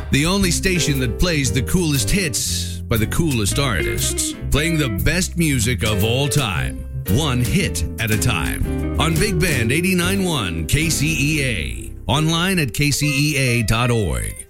The only station that plays the coolest hits by the coolest artists. Playing the best music of all time. One hit at a time. On Big Band 89.1 KCEA. Online at kcea.org.